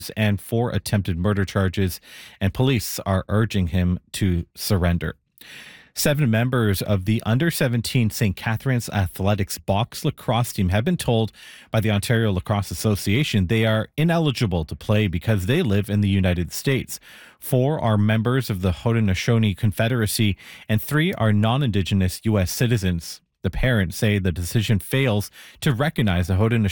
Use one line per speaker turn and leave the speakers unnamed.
and 4 attempted murder charges, and police are urging him to surrender. 7 members of the under-17 St. Catharines Athletics box lacrosse team have been told by the Ontario Lacrosse Association they are ineligible to play because they live in the United States. 4 are members of the Haudenosaunee Confederacy, and 3 are non-Indigenous U.S. citizens. The parents say the decision fails to recognize the Haudenosaunee